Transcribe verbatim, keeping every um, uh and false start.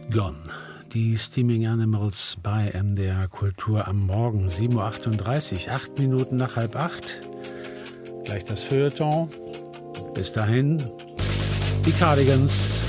Gone. Die Steaming Animals bei M D R Kultur am Morgen. sieben Uhr achtunddreißig, acht Minuten nach halb acht. Gleich das Feuilleton. Bis dahin, die Cardigans.